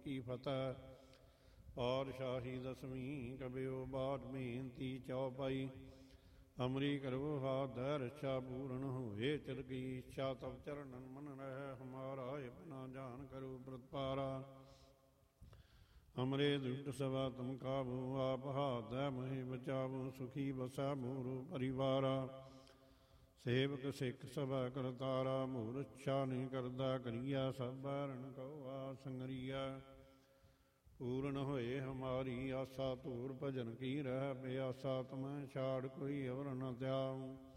ਕੀ ਫਤਿਹ। ਪਾਤਸ਼ਾਹੀ ਦਸਵੀਂ ਕਬਿਓ ਬਾਟ ਬੇਨਤੀ ਚੌਪਾਈ। ਅਮਰੀ ਕਰੋ ਹਾਥ ਧੈ ਰੱਛਾ ਪੂਰਨ ਹੋਏ ਚਿਰ ਕੀ ਇੱਛਾ। ਤਬ ਚਰਨਨ ਮਨ ਰਹਿ ਹਮਾਰਾ ਆਪਣਾ ਜਾਨ ਕਰੋ ਪ੍ਰਤਪਾਰਾ। ਅਮਰੇ ਦੁਸ਼ਟ ਸਭਾ ਤੁਮ ਕਾਬੂ ਆਪ ਹਾਥ ਧੈ ਮਹਿ ਬਚਾਵੋ। ਸੁਖੀ ਬਸੈ ਮੋਰੋ ਪਰਿਵਾਰਾ ਸੇਵਕ ਸਿੱਖ ਸਭਾ ਕਰਤਾਰਾ। ਮੋਰ ਇੱਛਾ ਨਹੀਂ ਕਰਦਾ ਕਰੀਆ ਸਭ ਬੈਰਣ ਕਉ ਆ ਸੰਗਰੀਆ। ਪੂਰਨ ਹੋਏ ਹਮਾਰੀ ਆਸਾ ਧੂਰ ਭਜਨ ਕੀ ਰਹਿ ਪਿਆਸਾ। ਤੁਮੈ ਛਾੜ ਕੋਈ ਅਵਰ ਨ ਧਿਆਉ।